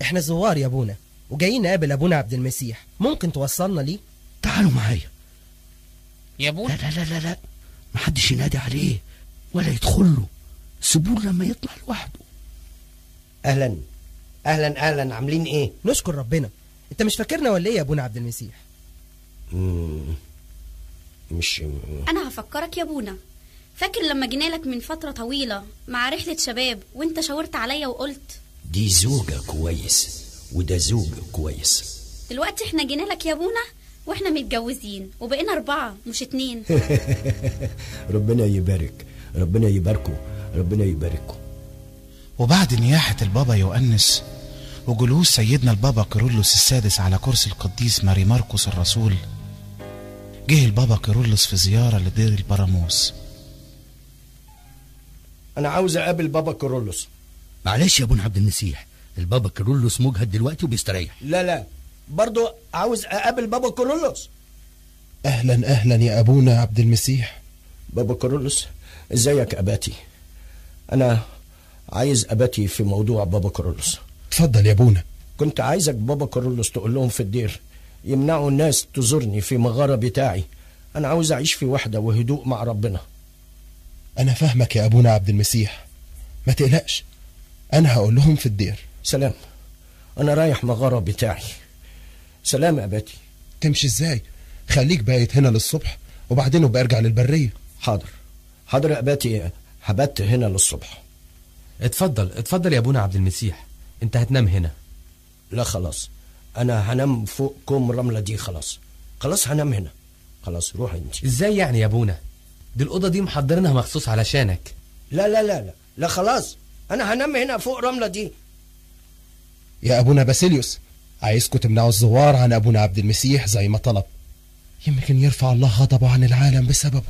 احنا زوار يا ابونا وجايين نقابل ابونا عبد المسيح، ممكن توصلنا ليه؟ تعالوا معايا يا ابونا. لا لا لا لا، محدش ينادي عليه ولا يدخل له، سيبوه لما يطلع لوحده. اهلا اهلا اهلا، عاملين ايه؟ نشكر ربنا. انت مش فاكرنا ولا ايه يا ابونا عبد المسيح؟ مش انا هفكرك يا ابونا. فاكر لما جينا لك من فترة طويلة مع رحلة شباب وانت شاورت عليا وقلت دي زوجة كويس وده زوج كويس. دلوقتي احنا جينا لك يا ابونا واحنا متجوزين وبقينا 4 مش 2. ربنا يبارك، ربنا يباركوا، ربنا يباركوا. وبعد نياحة البابا يؤنس وجلوس سيدنا البابا كيرلس السادس على كرسي القديس ماري مرقس الرسول، جه البابا كيرلس في زيارة لدير البراموس. انا عاوز اقابل بابا كيرلس. معلش يا ابونا عبد المسيح، البابا كيرلس مجهد دلوقتي وبيستريح. لا برضو عاوز اقابل بابا كيرلس. اهلا اهلا يا ابونا عبد المسيح. بابا كيرلس ازيك اباتي؟ انا عايز اباتي في موضوع بابا كيرلس. اتفضل يا ابونا. كنت عايزك بابا كيرلس تقول لهم في الدير يمنعوا الناس تزورني في مغارة بتاعي. انا عاوز اعيش في وحدة وهدوء مع ربنا. انا فاهمك يا ابونا عبد المسيح، ما تقلقش، انا هقول لهم في الدير. سلام، انا رايح مغارة بتاعي. سلام يا اباتي. تمشي ازاي؟ خليك بايت هنا للصبح وبعدين ابقى ارجع للبرية. حاضر حاضر يا اباتي، هبت هنا للصبح. اتفضل يا ابونا عبد المسيح، انت هتنام هنا. لا خلاص، انا هنام فوق كوم رملة دي. خلاص هنام هنا. خلاص روح انت. ازاي يعني يا ابونا؟ دي الأوضة دي محضرينها مخصوص علشانك. لا لا لا لا لا، خلاص انا هنام هنا فوق رملة دي. يا ابونا باسيليوس، عايزكم تمنعوا الزوار عن ابونا عبد المسيح زي ما طلب، يمكن يرفع الله غضبه عن العالم بسببه.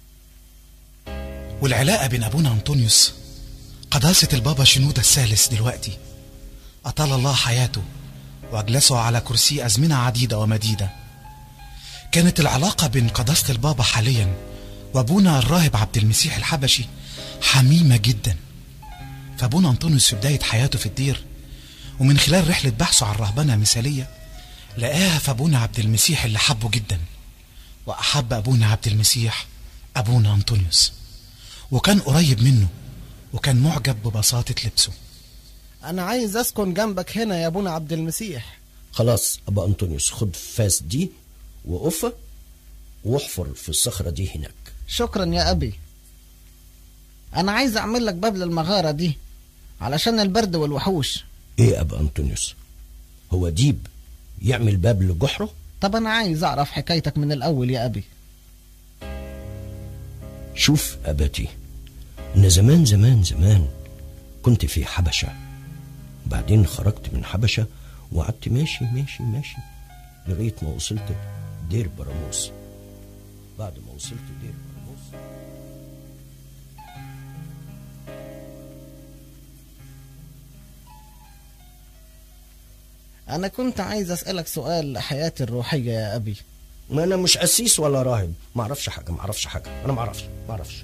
والعلاقة بين ابونا انطونيوس قداسة البابا شنودة الثالث دلوقتي أطال الله حياته وأجلسه على كرسي أزمنة عديدة ومديدة، كانت العلاقة بين قداسة البابا حاليا وابونا الراهب عبد المسيح الحبشي حميمة جدا. فابونا انطونيوس في بداية حياته في الدير ومن خلال رحلة بحثه عن رهبنة مثالية لقاها في ابونا عبد المسيح اللي حبه جدا، وأحب ابونا عبد المسيح ابونا انطونيوس وكان قريب منه وكان معجب ببساطة لبسه. أنا عايز أسكن جنبك هنا يا أبونا عبد المسيح. خلاص أبا أنطونيوس، خد فاس دي وقفة واحفر في الصخرة دي هناك. شكرا يا أبي. أنا عايز أعمل لك باب للمغارة دي علشان البرد والوحوش. إيه أبا أنطونيوس، هو ديب يعمل باب لجحره؟ طب أنا عايز أعرف حكايتك من الأول يا أبي. شوف أباتي، أنا زمان زمان زمان كنت في حبشة، بعدين خرجت من حبشة وقعدت ماشي ماشي ماشي لغاية ما وصلت دير براموس. بعد ما وصلت دير براموس أنا كنت عايز أسألك سؤال حياتي الروحية يا أبي. ما أنا مش قسيس ولا راهب، ما أعرفش حاجة أنا ما أعرفش.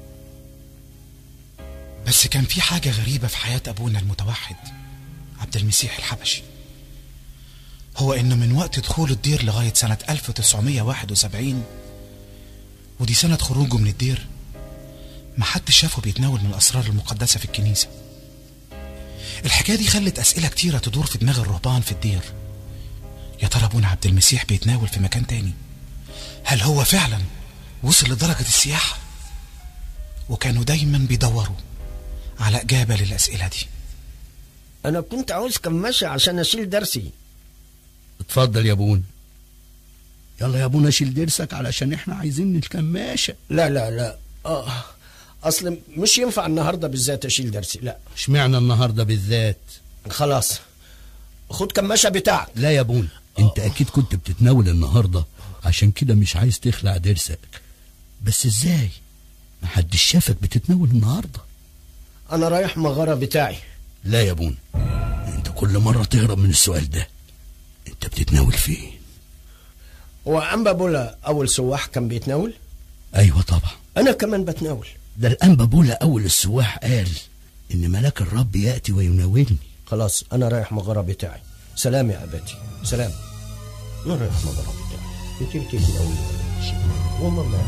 بس كان في حاجة غريبة في حياة أبونا المتوحد عبد المسيح الحبشي، هو إنه من وقت دخول الدير لغاية سنة 1971 ودي سنة خروجه من الدير ما حد شافه بيتناول من الأسرار المقدسة في الكنيسة. الحكاية دي خلت أسئلة كتيرة تدور في دماغ الرهبان في الدير. يا ترى أبونا عبد المسيح بيتناول في مكان تاني؟ هل هو فعلا وصل لدرجة السياحة؟ وكانوا دايما بيدوروا على إجابة للأسئلة دي. أنا كنت عاوز كماشة عشان أشيل درسي. اتفضل يا ابونا. يلا يا ابونا شيل درسك علشان احنا عايزين الكماشة. لا أصل مش ينفع النهاردة بالذات أشيل درسي. لا. اشمعنى النهاردة بالذات؟ خلاص خد كماشة بتاعك. لا يا ابونا، انت اكيد كنت بتتناول النهاردة عشان كده مش عايز تخلع درسك. بس ازاي محدش شافك بتتناول النهاردة؟ أنا رايح مغارة بتاعي. لا يا ابونا، انت كل مرة تهرب من السؤال ده. انت بتتناول فين؟ هو أنبا بولا أول سواح كان بيتناول؟ ايوه طبعا. أنا كمان بتناول. ده الأنبا بولا أول السواح قال إن ملاك الرب يأتي ويناولني. خلاص انا رايح مغاره بتاعي. سلام يا اباتي، سلام. انا رايح مغاره بتاعي. انت بتيجي قوي ولا شيء والله.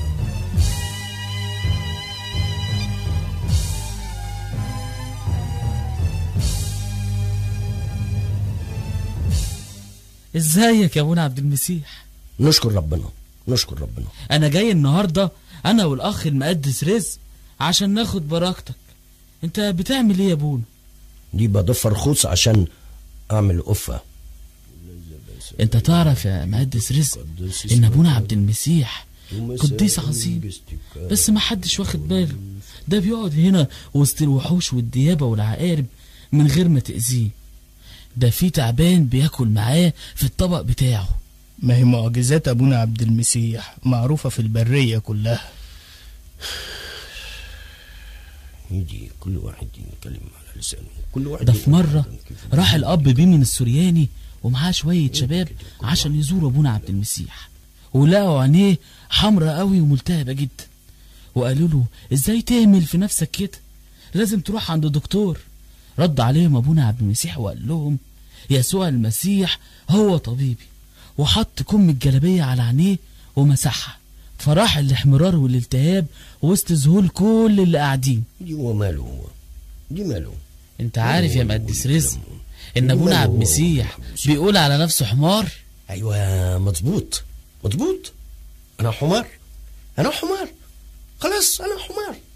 ازيك يا ابونا عبد المسيح؟ نشكر ربنا، نشكر ربنا. انا جاي النهارده انا والاخ المقدس رزق عشان ناخد بركتك. انت بتعمل ايه يا ابونا؟ دي بضفر خوص عشان اعمل قفه. انت تعرف يا مقدس رزق ان ابونا عبد المسيح قديس عظيم، بس ما حدش واخد باله. ده بيقعد هنا وسط الوحوش والديابه والعقارب من غير ما تأذيه. ده في تعبان بياكل معاه في الطبق بتاعه. ما هي معجزات ابونا عبد المسيح معروفة في البرية كلها. يجي كل واحد يتكلم على لسانه، كل واحد. ده في مرة راح الأب بيه من السورياني ومعاه شوية شباب عشان يزوروا ابونا عبد المسيح، ولقوا عينيه حمرة قوي وملتهبة جدا، وقالوا له ازاي تعمل في نفسك كده، لازم تروح عند دكتور. رد عليهم ابونا عبد المسيح وقال لهم يسوع المسيح هو طبيبي، وحط كم الجلابية على عينيه ومسحها، فراح الاحمرار والالتهاب وسط ذهول كل اللي قاعدين. دي هو ماله هو؟ دي ماله؟ انت عارف يا مقدس رزق ان ابونا عبد المسيح بيقول على نفسه حمار؟ ايوه مظبوط مظبوط. انا حمار، انا حمار، خلاص انا حمار.